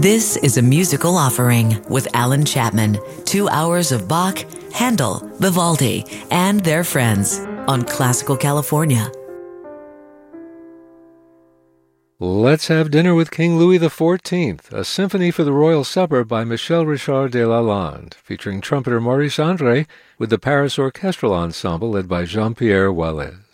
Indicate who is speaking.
Speaker 1: This is a musical offering with Alan Chapman. 2 hours of Bach, Handel, Vivaldi, and their friends on Classical California.
Speaker 2: Let's Have Dinner with King Louis XIV, a symphony for the royal supper by Michel Richard de Lalande, featuring trumpeter Maurice Andre with the Paris Orchestral Ensemble led by Jean-Pierre Wallez.